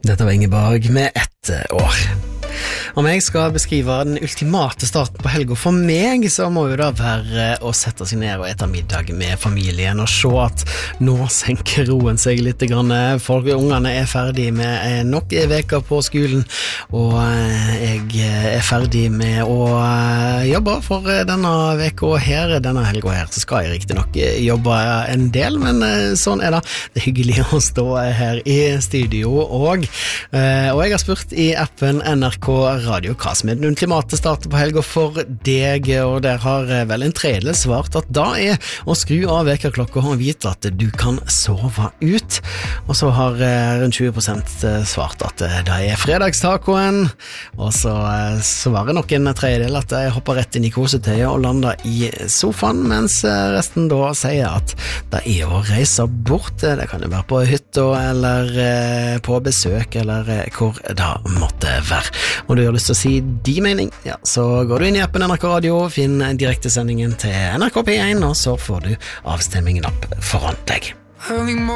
Dette var Ingeborg med 1 år. Om jeg skal beskrive den ultimate starten på helga for meg, så må jo det være å sette seg ned og ete middag med familien og se at nå senker roen seg litt grann. Ungene er ferdig med nok veker på skolen, og jeg er ferdig med å jobbe for denne veka her. Denne helga her så skal jeg riktig nok jobbe en del, men sånn er det. Det er hyggelig å stå her i studio, og jeg har spurt i appen NRK Radio hva som er den ultimate starten på helga for deg, og der har vel en tredjedel svart at da er å skru av vekerklokka og vite at du kan sove ut, og så har rundt 20% svart at det er fredagstacoen, og så svarer nok en tredjedel at jeg hopper rett inn i kosetøyet og lander i sofaen, mens resten da sier at det er å reise bort. Det kan jo være på hytta eller på besøk eller hvor det måtte være. Og du har lyst til å si de mening, ja, så går du inn i appen NRK Radio, finn direktesendingen til NRK P1, og så får du avstemmingen opp foran deg.